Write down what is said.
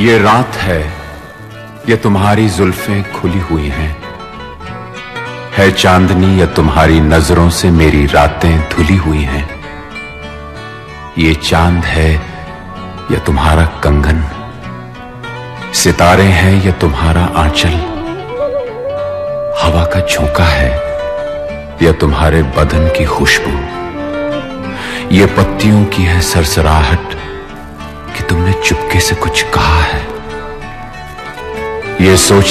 ये रात है, ये तुम्हारी जुल्फें खुली हुई हैं। है चांदनी या तुम्हारी नजरों से मेरी रातें धुली हुई हैं। ये चांद है या तुम्हारा कंगन, सितारे हैं या तुम्हारा आंचल, हवा का झोंका है या तुम्हारे बदन की खुशबू। ये पत्तियों की है सरसराहट कि तुमने चुपके से कुछ कहा है। ये सोच